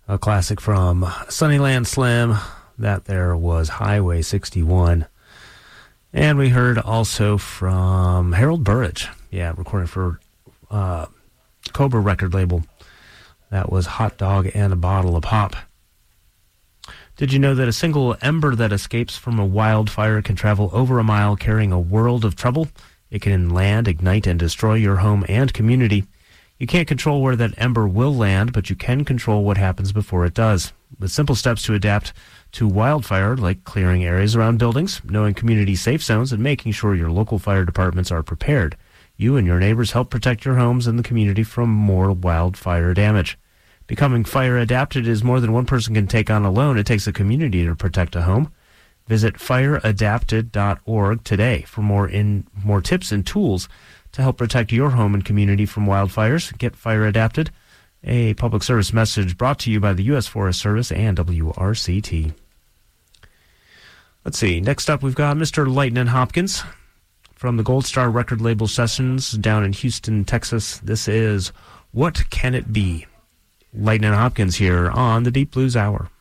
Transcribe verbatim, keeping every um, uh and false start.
A classic from Sunnyland Slim. That there was Highway sixty-one. And we heard also from Harold Burridge. Yeah, recording for uh, Cobra record label. That was Hot Dog and a Bottle of Pop. Did you know that a single ember that escapes from a wildfire can travel over a mile carrying a world of trouble? It can land, ignite, and destroy your home and community. You can't control where that ember will land, but you can control what happens before it does. With simple steps to adapt to wildfire, like clearing areas around buildings, knowing community safe zones, and making sure your local fire departments are prepared, you and your neighbors help protect your homes and the community from more wildfire damage. Becoming fire adapted is more than one person can take on alone. It takes a community to protect a home. Visit fire adapted dot org today for more in more tips and tools to help protect your home and community from wildfires. Get Fire Adapted, a public service message brought to you by the U S Forest Service and W R C T. Let's see. Next up, we've got Mister Lightnin' Hopkins from the Gold Star record label sessions down in Houston, Texas. This is What Can It Be? Lightnin' Hopkins here on the Deep Blues Hour.